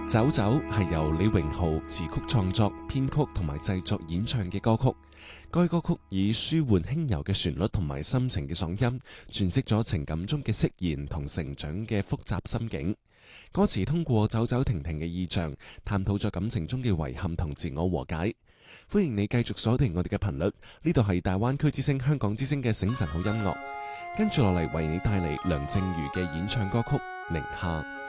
走走係由李榮浩詞曲創作、編曲同埋製作演唱嘅歌曲。該歌曲以舒緩輕柔嘅旋律同埋深情嘅嗓音，詮釋咗情感中嘅釋然同成長嘅複雜心境。歌詞通過走走停停嘅意象，探討咗感情中嘅遺憾同自我和解。歡迎你繼續鎖定我哋嘅頻率，呢度係大灣區之聲、香港之聲嘅醒晨好音樂。跟住落嚟為你帶嚟梁靜茹嘅演唱歌曲《寧夏》。